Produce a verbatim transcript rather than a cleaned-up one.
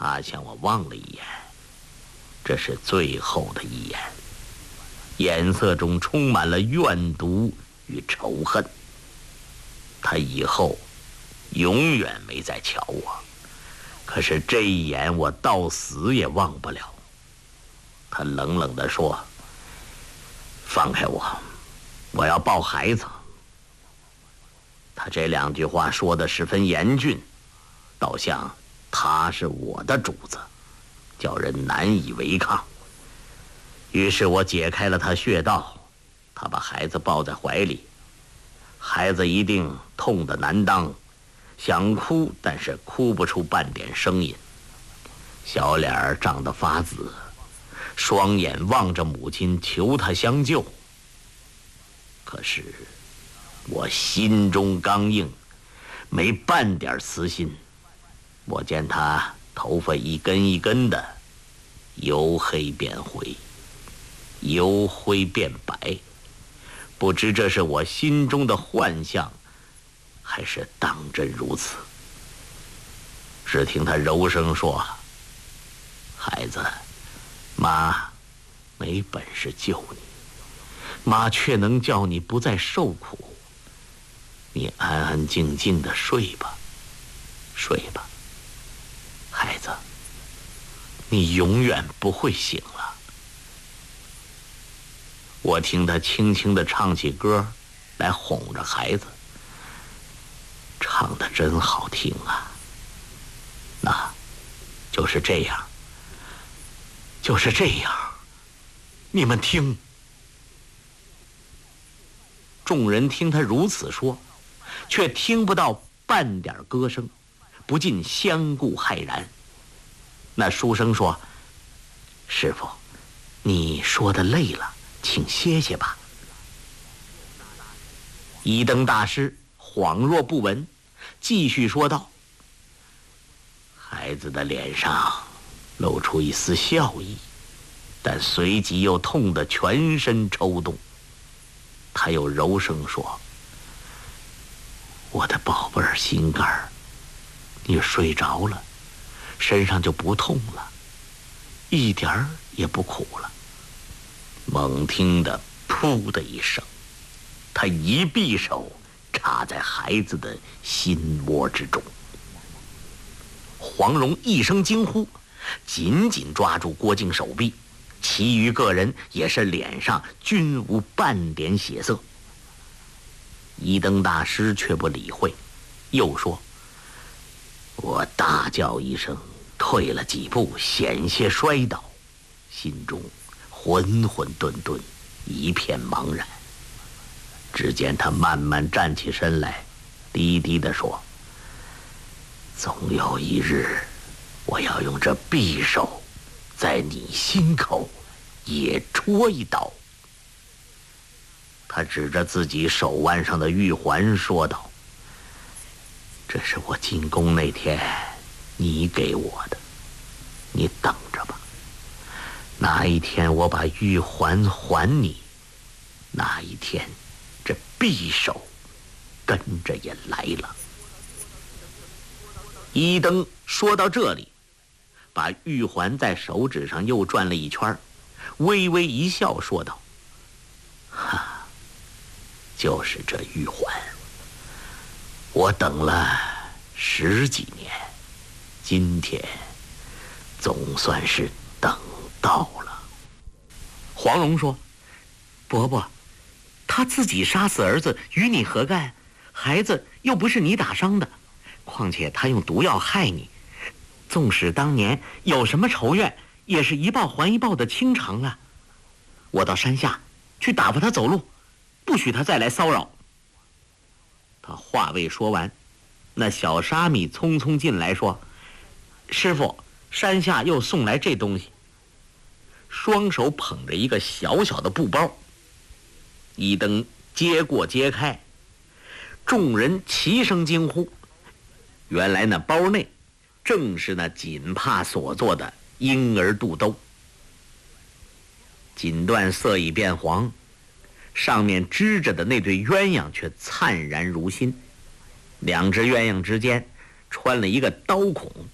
他向我望了一眼，这是最后的一眼，眼色中充满了怨毒与仇恨。他以后永远没再瞧我，可是这一眼我到死也忘不了。他冷冷地说：放开我，我要抱孩子。他这两句话说得十分严峻，倒像他是我的主子，叫人难以违抗。于是我解开了他穴道，他把孩子抱在怀里，孩子一定痛得难当，想哭但是哭不出半点声音，小脸儿涨得发紫，双眼望着母亲求他相救。可是我心中刚硬，没半点慈心。我见他头发一根一根的由黑变灰，由灰变白，不知这是我心中的幻象，还是当真如此。只听他柔声说：孩子，妈没本事救你，妈却能叫你不再受苦。你安安静静的睡吧，睡吧，孩子，你永远不会醒了。我听他轻轻地唱起歌来哄着孩子，唱得真好听啊。那就是这样，就是这样，你们听。众人听他如此说，却听不到半点歌声，不禁相顾骇然。那书生说：师父，你说的累了，请歇歇吧。一灯大师恍若不闻，继续说道：孩子的脸上露出一丝笑意，但随即又痛得全身抽动。他又柔声说：我的宝贝儿心肝儿，你睡着了，身上就不痛了，一点儿也不苦了。猛听得噗的一声，他一匕首插在孩子的心窝之中。黄蓉一声惊呼，紧紧抓住郭靖手臂，其余个人也是脸上均无半点血色。一灯大师却不理会，又说：我大叫一声，退了几步，险些摔倒，心中混混沌沌，一片茫然。只见他慢慢站起身来，低低地说：总有一日，我要用这匕首在你心口也戳一刀。他指着自己手腕上的玉环说道：这是我进宫那天你给我的，你等着吧。哪一天我把玉环还你，那一天这匕首跟着也来了。一灯说到这里，把玉环在手指上又转了一圈，微微一笑说道：哈，就是这玉环，我等了十几年，今天总算是等到了。黄蓉说：伯伯，他自己杀死儿子与你何干？孩子又不是你打伤的，况且他用毒药害你，纵使当年有什么仇怨，也是一报还一报的清偿啊。我到山下去打发他走路，不许他再来骚扰。他话未说完，那小沙弥匆匆进来说：师父，山下又送来这东西。双手捧着一个小小的布包，一灯接过揭开，众人齐声惊呼。原来那包内正是那锦帕所做的婴儿肚兜，锦缎色已变黄，上面织着的那对鸳鸯却灿然如新，两只鸳鸯之间穿了一个刀孔，